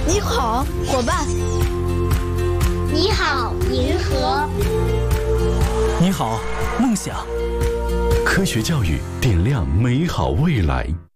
你好，伙伴。 你好，银河。 你好，梦想。 科学教育点亮美好未来。